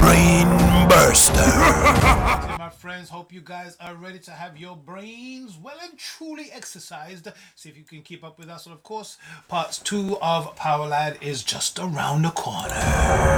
Brain Burster. My friends, hope you guys are ready to have your brains well and truly exercised. See if you can keep up with us. And of course, part 2 of Power Lad is just around the corner.